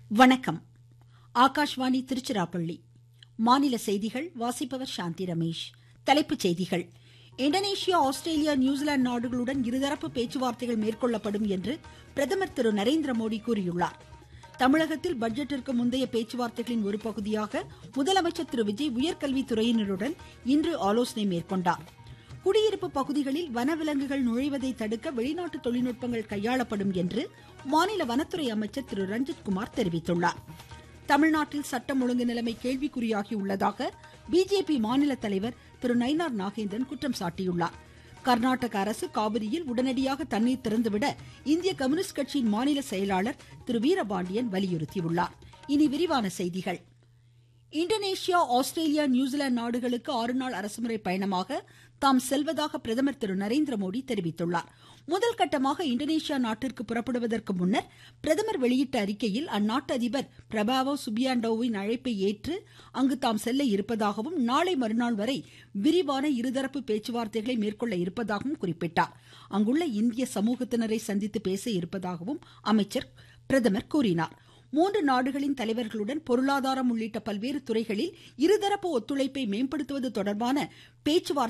வணக்கம். ஆகாஷ்வாணி திருச்சிராப்பள்ளி. மாநில செய்திகள் வாசிப்பவர் சாந்தி ரமேஷ். தலைப்புச் செய்திகள். இந்தோனேஷியா, ஆஸ்திரேலியா, நியூசிலாந்து நாடுகளுடன் இருதரப்பு பேச்சுவார்த்தைகள் மேற்கொள்ளப்படும் என்று பிரதமர் திரு நரேந்திர மோடி கூறியுள்ளார். தமிழகத்தில் பட்ஜெட்டிற்கு முந்தைய பேச்சுவார்த்தைகளின் ஒரு பகுதியாக முதலமைச்சர் திரு விஜய் உயர்கல்வித்துறையினருடன் இன்று ஆலோசனை மேற்கொண்டார். குடியிருப்பு பகுதிகளில் வனவிலங்குகள் நுழைவதை தடுக்க வெளிநாட்டு தொழில்நுட்பங்கள் கையாளப்படும் என்று மாநில வனத்துறை அமைச்சர் திரு ரஞ்சித்குமார் தெரிவித்துள்ளார். தமிழ்நாட்டில் சட்டம் ஒழுங்கு நிலைமை கேள்விக்குறியாகியுள்ளதாக பிஜேபி மாநில தலைவர் திரு நயினார் நாகேந்திரன் குற்றம் சாட்டியுள்ளார். கர்நாடக அரசு காவிரியில் உடனடியாக தண்ணீர் திறந்துவிட இந்திய கம்யூனிஸ்ட் கட்சியின் மாநில செயலாளர் திரு வீரபாண்டியன் வலியுறுத்தியுள்ளார். இனி விரிவான செய்திகள். இந்தோனேஷியா, ஆஸ்திரேலியா, நியூசிலாந்து நாடுகளுக்கு 6 நாள் அரசுமுறை பயணமாக தாம் செல்வதாக பிரதமர் திரு நரேந்திர மோடி தெரிவித்துள்ளார். முதல் கட்டமாக இந்தோனேஷியா நாட்டிற்கு புறப்படுவதற்கு முன்னர் பிரதமர் வெளியிட்ட அறிக்கையில் அந்நாட்டு அதிபர் பிரபாவோ சுபியாண்டோவின் அழைப்பை ஏற்று அங்கு தாம் செல்ல இருப்பதாகவும் நாளை மறுநாள் வரை விரிவான இருதரப்பு பேச்சுவார்த்தைகளை மேற்கொள்ள இருப்பதாகவும் குறிப்பிட்டார். அங்குள்ள இந்திய சமூகத்தினரை சந்தித்து பேச இருப்பதாகவும் பிரதமர் கூறினார். 3 நாடுகளின் தலைவர்களுடன் பொருளாதாரம் உள்ளிட்ட பல்வேறு துறைகளில் இருதரப்பு ஒத்துழைப்பை மேம்படுத்துவது தொடர்பான பேச்சுவார்த்தை